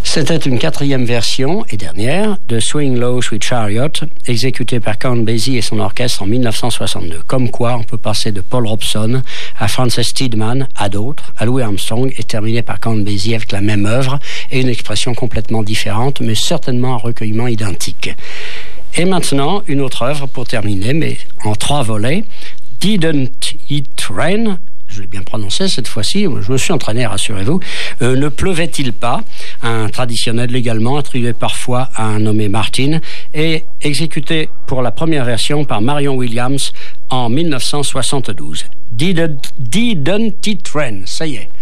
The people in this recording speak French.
C'était une quatrième version et dernière de Swing Low, Sweet Chariot, exécutée par Count Basie et son orchestre en 1962. Comme quoi, on peut passer de Paul Robeson à Frances Steedman, à d'autres, à Louis Armstrong, et terminer par Count Basie avec la même œuvre et une expression complètement différente, mais certainement un recueillement identique. Et maintenant, une autre œuvre pour terminer, mais en 3 volets. Didn't It Rain? Je l'ai bien prononcé cette fois-ci, je me suis entraîné, rassurez-vous. Ne pleuvait-il pas? Un traditionnel également, attribué parfois à un nommé Martin, et exécuté pour la première version par Marion Williams en 1972. Didn't It Rain? Ça y est.